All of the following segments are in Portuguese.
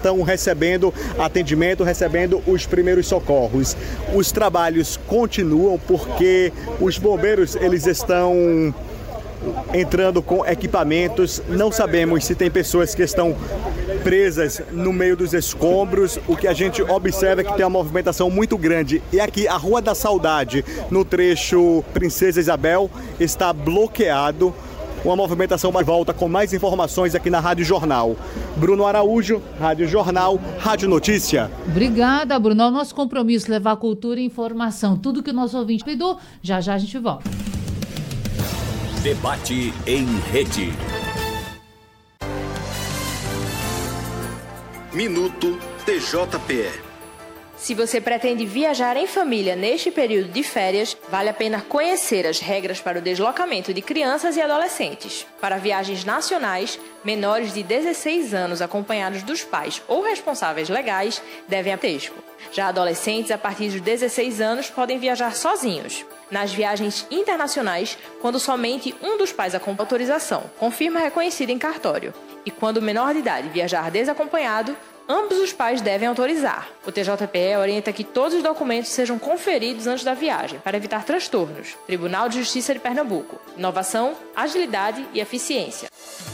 estão recebendo atendimento, recebendo os primeiros socorros. Os trabalhos continuam porque os bombeiros eles estão entrando com equipamentos. Não sabemos se tem pessoas que estão presas no meio dos escombros. O que a gente observa é que tem uma movimentação muito grande. E aqui a Rua da Saudade, no trecho Princesa Isabel, está bloqueado. Uma movimentação mais volta com mais informações aqui na Rádio Jornal. Bruno Araújo, Rádio Jornal, Rádio Notícia. Obrigada, Bruno. É o nosso compromisso levar cultura e informação. Tudo que o nosso ouvinte pediu, já a gente volta. Debate em rede. Minuto TJPE. Se você pretende viajar em família neste período de férias, vale a pena conhecer as regras para o deslocamento de crianças e adolescentes. Para viagens nacionais, menores de 16 anos acompanhados dos pais ou responsáveis legais devem atesco. Já adolescentes a partir dos 16 anos podem viajar sozinhos. Nas viagens internacionais, quando somente um dos pais acompanha autorização, confirma reconhecida em cartório. E quando o menor de idade viajar desacompanhado, ambos os pais devem autorizar. O TJPE orienta que todos os documentos sejam conferidos antes da viagem, para evitar transtornos. Tribunal de Justiça de Pernambuco. Inovação, agilidade e eficiência.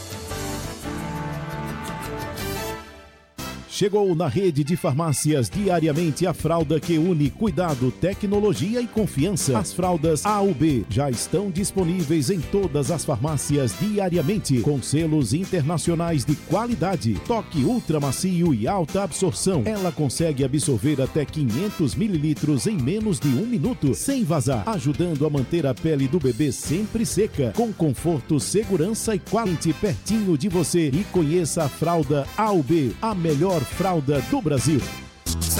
Chegou na rede de farmácias diariamente a fralda que une cuidado, tecnologia e confiança. As fraldas A/B já estão disponíveis em todas as farmácias diariamente, com selos internacionais de qualidade, toque ultra macio e alta absorção. Ela consegue absorver até 500 mililitros em menos de 1 minuto, sem vazar, ajudando a manter a pele do bebê sempre seca, com conforto, segurança e qualidade pertinho de você. E conheça a fralda A/B, a melhor fralda do Brasil.